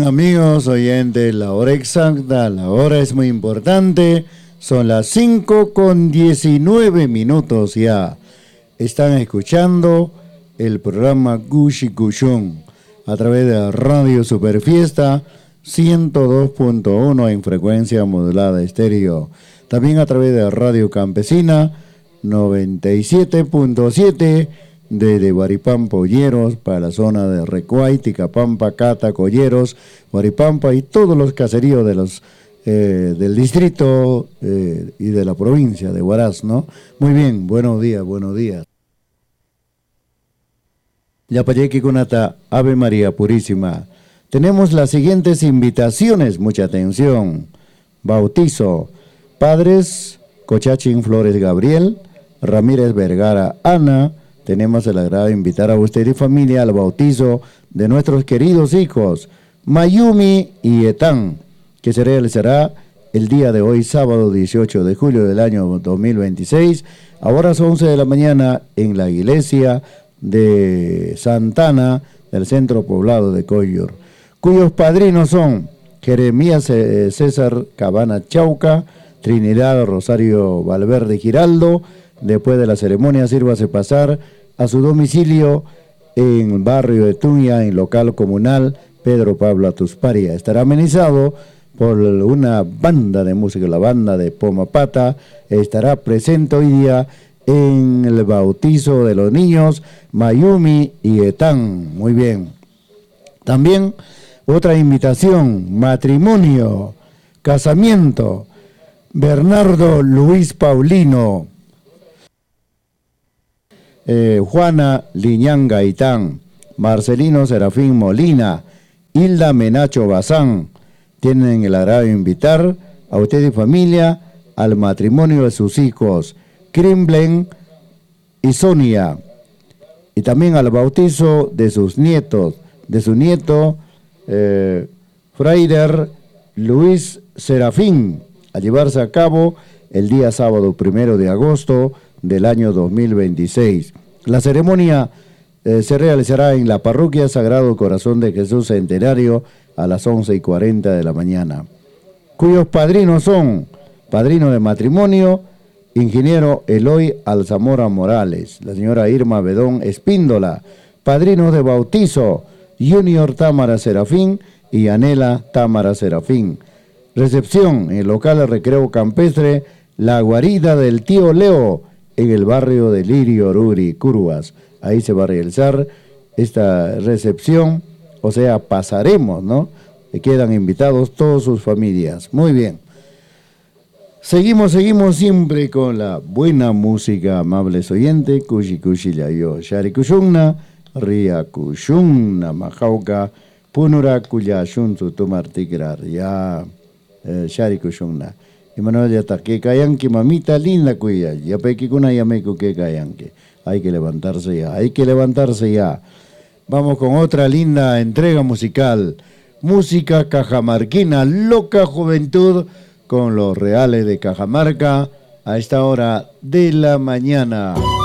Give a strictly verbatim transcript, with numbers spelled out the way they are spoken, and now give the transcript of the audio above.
amigos oyentes, la hora exacta, la hora es muy importante, son las cinco con diecinueve minutos ya. Están escuchando el programa Gushi Kushun a través de Radio Superfiesta ciento dos punto uno en frecuencia modulada estéreo. También a través de Radio Campesina noventa y siete punto siete de Guaripampa, Olleros, para la zona de Recuay, Ticapampa, Cata, Colleros, Guaripampa y todos los caseríos de los eh, del distrito eh, y de la provincia de Huaraz, ¿no? Muy bien, buenos días, buenos días. Yapayeki Kunata, Ave María Purísima. Tenemos las siguientes invitaciones, mucha atención. Bautizo, padres, Cochachín Flores Gabriel, Ramírez Vergara Ana. Tenemos el agrado de invitar a usted y familia al bautizo de nuestros queridos hijos, Mayumi y Etán, que se realizará el día de hoy, sábado dieciocho de julio del año dos mil veintiséis, a horas once de la mañana en la iglesia de Santana, del centro poblado de Coyur, cuyos padrinos son Jeremías César Cabana Chauca, Trinidad Rosario Valverde Giraldo. Después de la ceremonia, sírvase pasar a su domicilio en el barrio de Tuña, en local comunal Pedro Pablo Atusparia. Estará amenizado por una banda de música, la banda de Pomapata. Estará presente hoy día en el bautizo de los niños Mayumi y Etán. Muy bien. También otra invitación, matrimonio, casamiento, Bernardo Luis Paulino, Eh, Juana Liñán Gaitán, Marcelino Serafín Molina, Hilda Menacho Bazán, tienen el agrado de invitar a usted y familia al matrimonio de sus hijos, Krimblen y Sonia, y también al bautizo de sus nietos, de su nieto, eh, Fraider Luis Serafín, a llevarse a cabo el día sábado primero de agosto del año dos mil veintiséis. La ceremonia eh, se realizará en la parroquia Sagrado Corazón de Jesús Centenario a las once y cuarenta de la mañana, cuyos padrinos son, padrino de matrimonio, ingeniero Eloy Alzamora Morales, la señora Irma Bedón Espíndola, padrinos de bautizo, Junior Támara Serafín y Anela Támara Serafín. Recepción en el local de recreo campestre La Guarida del Tío Leo, en el barrio de Lirio, Oruri, Curuas. Ahí se va a realizar esta recepción, o sea, pasaremos, ¿no? Quedan invitados todas sus familias. Muy bien. Seguimos, seguimos siempre con la buena música, amables oyentes. Kushi Kushi Layo, Shari Kushunna, Ria Kushunna, Majauca, Punura Kuya Shunzu Tumartigrar, ya, eh, Shari Kushunna. Y Manuel ya está, que cayanque, mamita linda cuya, ya pequi kuna ya meco que cayanque. Hay que levantarse ya, hay que levantarse ya. Vamos con otra linda entrega musical. Música cajamarquina, loca juventud, con los reales de Cajamarca, a esta hora de la mañana.